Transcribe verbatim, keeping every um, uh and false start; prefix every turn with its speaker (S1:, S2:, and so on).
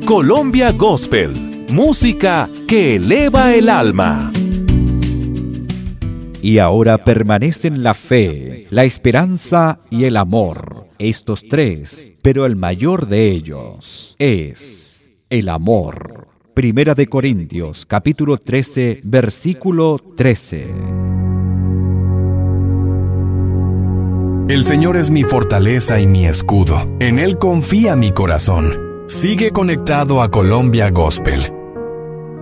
S1: Colombia Gospel, música que eleva el alma.
S2: Y ahora permanecen la fe, la esperanza y el amor, estos tres, pero el mayor de ellos es el amor. Primera de Corintios, capítulo trece, versículo trece.
S3: El Señor es mi fortaleza y mi escudo. En Él confía mi corazón. Sigue conectado a Colombia Gospel.